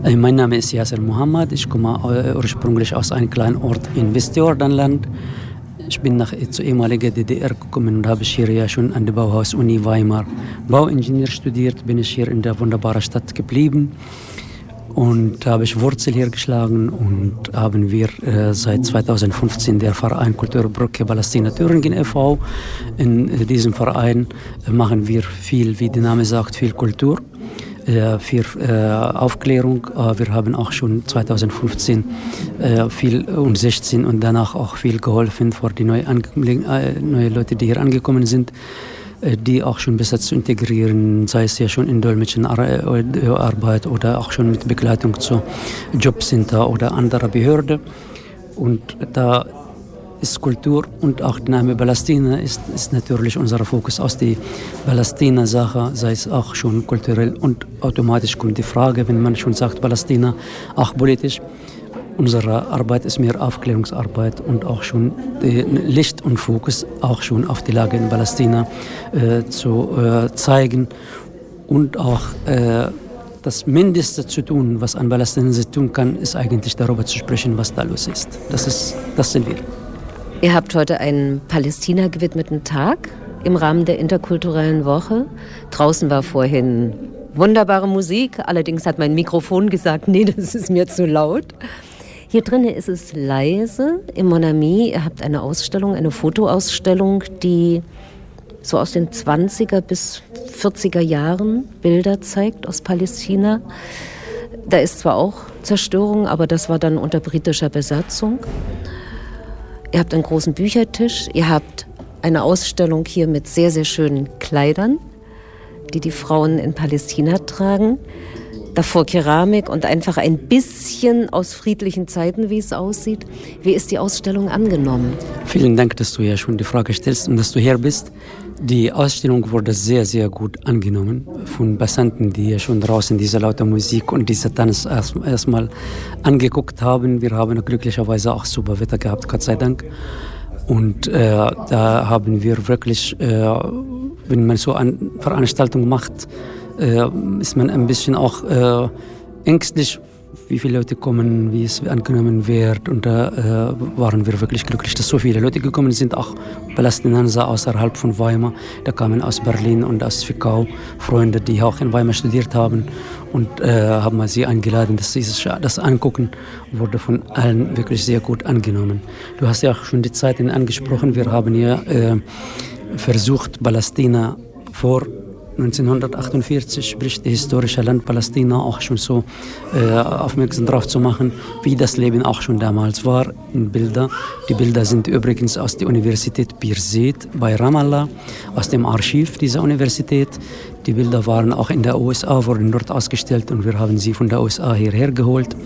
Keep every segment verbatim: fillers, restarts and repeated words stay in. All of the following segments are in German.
Mein Name ist Yasser Mohammed. Ich komme ursprünglich aus einem kleinen Ort in Westjordanland. Ich bin nach zur ehemaligen D D R gekommen und habe hier ja schon an der Bauhaus-Uni Weimar Bauingenieur studiert. Bin ich hier in der wunderbaren Stadt geblieben und habe ich Wurzel hier geschlagen und haben wir äh, seit zweitausendfünfzehn der Verein Kulturbrücke Palästina Thüringen e V. In äh, diesem Verein äh, machen wir viel, wie der Name sagt, viel Kultur. Für äh, Aufklärung. Äh, wir haben auch schon zweitausendfünfzehn äh, viel und sechzehn und danach auch viel geholfen für die neue, äh, neue Leute, die hier angekommen sind, äh, die auch schon besser zu integrieren, sei es ja schon in Dolmetschenarbeit oder auch schon mit Begleitung zu Jobcenter oder anderer Behörde. Und da ist Kultur und auch der Name Palästina ist, ist natürlich unser Fokus aus der Palästina-Sache, sei es auch schon kulturell und automatisch kommt die Frage, wenn man schon sagt Palästina, auch politisch. Unsere Arbeit ist mehr Aufklärungsarbeit und auch schon Licht und Fokus auch schon auf die Lage in Palästina äh, zu äh, zeigen und auch äh, das Mindeste zu tun, was ein Palästinenser tun kann, ist eigentlich darüber zu sprechen, was da los ist. Das ist, das sind wir. Ihr habt heute einen Palästina gewidmeten Tag im Rahmen der interkulturellen Woche. Draußen war vorhin wunderbare Musik, allerdings hat mein Mikrofon gesagt, nee, das ist mir zu laut. Hier drinnen ist es leise im Mon Ami. Ihr habt eine Ausstellung, eine Fotoausstellung, die so aus den zwanziger bis vierziger Jahren Bilder zeigt aus Palästina. Da ist zwar auch Zerstörung, aber das war dann unter britischer Besatzung. Ihr habt einen großen Büchertisch, ihr habt eine Ausstellung hier mit sehr, sehr schönen Kleidern, die die Frauen in Palästina tragen. Davor Keramik und einfach ein bisschen aus friedlichen Zeiten, wie es aussieht. Wie ist die Ausstellung angenommen? Vielen Dank, dass du ja schon die Frage stellst und dass du hier bist. Die Ausstellung wurde sehr, sehr gut angenommen von Passanten, die ja schon draußen diese laute Musik und diese Tanz erstmal erst angeguckt haben. Wir haben glücklicherweise auch super Wetter gehabt, Gott sei Dank. Und äh, da haben wir wirklich, äh, wenn man so eine Veranstaltung macht, äh, ist man ein bisschen auch äh, ängstlich, wie viele Leute kommen, wie es angenommen wird. Und da äh, waren wir wirklich glücklich, dass so viele Leute gekommen sind, auch Palästinenser außerhalb von Weimar. Da kamen aus Berlin und aus Zwickau Freunde, die auch in Weimar studiert haben. Und äh, haben wir sie eingeladen, dass sie das angucken. Wurde von allen wirklich sehr gut angenommen. Du hast ja auch schon die Zeiten angesprochen. Wir haben ja äh, versucht, Palästina vor neunzehnhundertachtundvierzig, sprich das historische Land Palästina, auch schon so äh, aufmerksam darauf zu machen, wie das Leben auch schon damals war in Bilder. Die Bilder sind übrigens aus der Universität Birzeit bei Ramallah, aus dem Archiv dieser Universität. Die Bilder waren auch in der U S A, wurden dort ausgestellt und wir haben sie von der U S A hierher geholt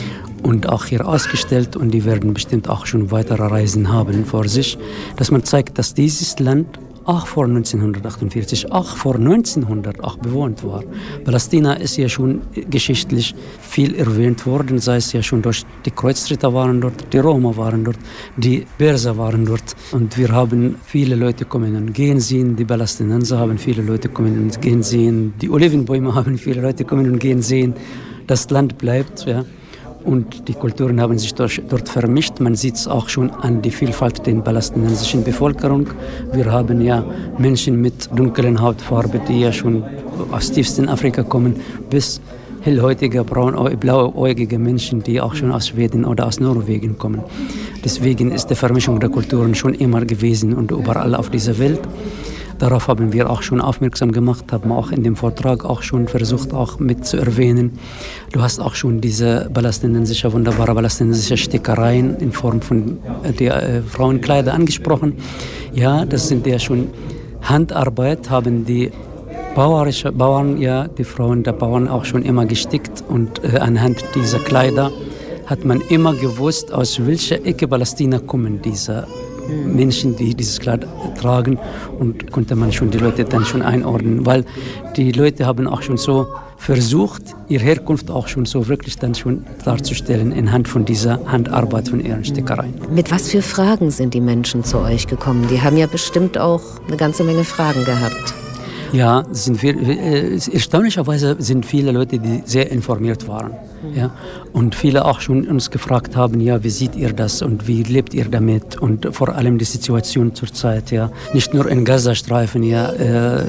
und auch hier ausgestellt und die werden bestimmt auch schon weitere Reisen haben vor sich, dass man zeigt, dass dieses Land auch vor neunzehnhundertachtundvierzig, auch vor neunzehnhundert auch bewohnt war. Palästina ist ja schon geschichtlich viel erwähnt worden, sei es ja schon durch die Kreuzritter waren dort, die Römer waren dort, die Perser waren dort. Und wir haben viele Leute kommen und gehen sehen, die Palästinenser haben viele Leute kommen und gehen sehen, die Olivenbäume haben viele Leute kommen und gehen sehen. Das Land bleibt, ja. Und die Kulturen haben sich dort vermischt. Man sieht es auch schon an der Vielfalt der palästinensischen Bevölkerung. Wir haben ja Menschen mit dunklen Hautfarbe, die ja schon aus tiefsten Afrika kommen, bis hellhäutige, blauäugige Menschen, die auch schon aus Schweden oder aus Norwegen kommen. Deswegen ist die Vermischung der Kulturen schon immer gewesen und überall auf dieser Welt. Darauf haben wir auch schon aufmerksam gemacht, haben auch in dem Vortrag auch schon versucht, auch mit zu erwähnen. Du hast auch schon diese palästinensische, wunderbare palästinensische Stickereien in Form von äh, der äh, Frauenkleider angesprochen. Ja, das sind ja schon Handarbeit, haben die bauerische Bauern, ja, die Frauen der Bauern auch schon immer gestickt und äh, anhand dieser Kleider hat man immer gewusst, aus welcher Ecke Palästina kommen diese Menschen, die dieses Kleid tragen, und konnte man schon die Leute dann schon einordnen, weil die Leute haben auch schon so versucht, ihre Herkunft auch schon so wirklich dann schon darzustellen anhand von dieser Handarbeit von ihren Stickereien. Mit was für Fragen sind die Menschen zu euch gekommen? Die haben ja bestimmt auch eine ganze Menge Fragen gehabt. Ja, sind wir, äh, erstaunlicherweise sind viele Leute, die sehr informiert waren. Mhm. Ja? Und viele auch schon uns gefragt haben, ja, wie seht ihr das und wie lebt ihr damit? Und vor allem die Situation zurzeit, ja. Nicht nur in Gazastreifen, ja, äh,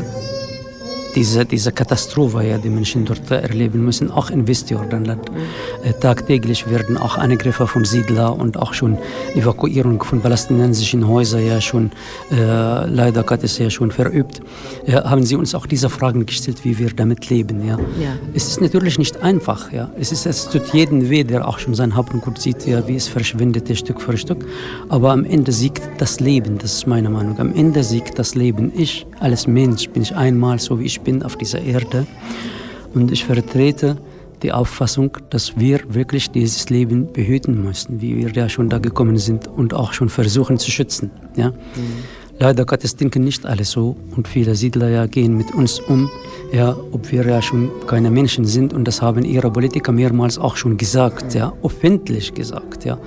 Diese, diese Katastrophe, ja, die Menschen dort erleben müssen, auch in Westjordanland. Mhm. Äh, tagtäglich werden auch Angriffe von Siedlern und auch schon Evakuierung von palästinensischen Häusern ja schon, äh, leider Gottes ja schon verübt. Ja, haben sie uns auch diese Fragen gestellt, wie wir damit leben. Ja. Ja. Es ist natürlich nicht einfach. Ja. Es, ist, es tut jeden weh, der auch schon sein Hab und Gut sieht, ja, wie es verschwindet Stück für Stück. Aber am Ende siegt das Leben, das ist meine Meinung. Am Ende siegt das Leben. Ich als Mensch bin ich einmal so, wie ich bin auf dieser Erde und ich vertrete die Auffassung, dass wir wirklich dieses Leben behüten müssen, wie wir ja schon da gekommen sind und auch schon versuchen zu schützen. Ja? Mhm. Leider Gottes denken nicht alle so und viele Siedler ja gehen mit uns um, ja, ob wir ja schon keine Menschen sind und das haben ihre Politiker mehrmals auch schon gesagt, ja, öffentlich gesagt. Ja.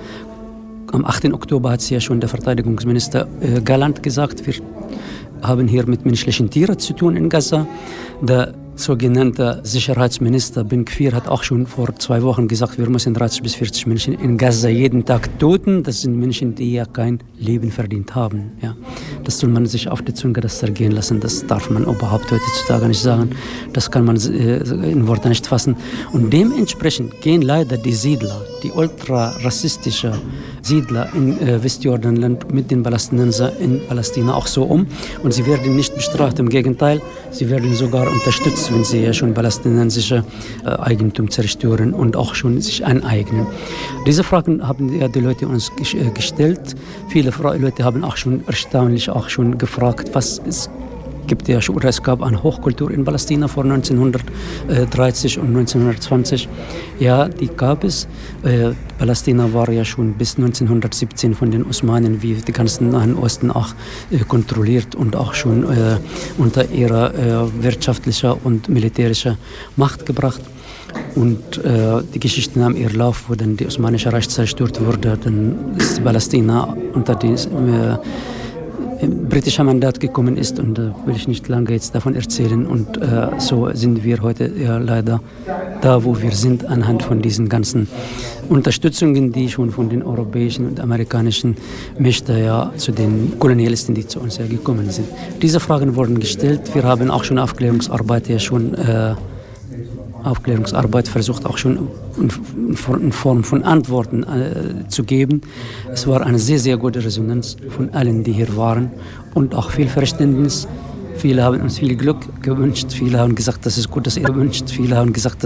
Am achten Oktober hat sie ja schon der Verteidigungsminister äh, Galland gesagt, wir haben hier mit menschlichen Tieren zu tun in Gaza. Der sogenannte Sicherheitsminister Ben Gvir hat auch schon vor zwei Wochen gesagt, wir müssen dreißig bis vierzig Menschen in Gaza jeden Tag töten. Das sind Menschen, die ja kein Leben verdient haben. Ja. Das soll man sich auf die Zunge das zergehen lassen. Das darf man überhaupt heutzutage nicht sagen. Das kann man äh, in Worte nicht fassen. Und dementsprechend gehen leider die Siedler, die ultra-rassistischen Siedler in äh, Westjordanland mit den Palästinensern in Palästina auch so um. Und sie werden nicht bestraft, im Gegenteil, sie werden sogar unterstützt, wenn sie ja schon palästinensische äh, Eigentum zerstören und auch schon sich aneignen. Diese Fragen haben ja die Leute uns äh, gestellt. Viele Leute haben auch schon erstaunlich auch schon gefragt, was es gibt ja schon, oder es gab eine Hochkultur in Palästina vor neunzehnhundertdreißig und neunzehnhundertzwanzig. Ja, die gab es. Äh, Palästina war ja schon bis neunzehnhundertsiebzehn von den Osmanen wie die ganzen Nahen Osten auch äh, kontrolliert und auch schon äh, unter ihrer äh, wirtschaftlicher und militärischer Macht gebracht. Und äh, die Geschichte nahm ihren Lauf, wo dann die Osmanische Reich zerstört wurde. Dann ist Palästina unter die äh, britischer Mandat gekommen ist und da äh, will ich nicht lange jetzt davon erzählen und äh, so sind wir heute ja leider da, wo wir sind, anhand von diesen ganzen Unterstützungen, die schon von den europäischen und amerikanischen Mächten ja zu den Kolonialisten, die zu uns ja gekommen sind. Diese Fragen wurden gestellt. Wir haben auch schon Aufklärungsarbeit ja schon äh, Aufklärungsarbeit versucht auch schon in Form von Antworten äh, zu geben. Es war eine sehr, sehr gute Resonanz von allen, die hier waren und auch viel Verständnis. Viele haben uns viel Glück gewünscht, viele haben gesagt, das ist gut, dass ihr wünscht, viele haben gesagt,